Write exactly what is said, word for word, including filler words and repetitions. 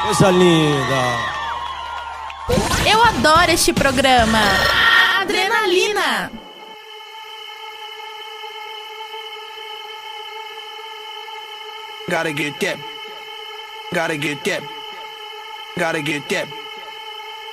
Coisa linda. Eu adoro este programa. Adrenalina. Gotta get that. Gotta get that. Gotta get that.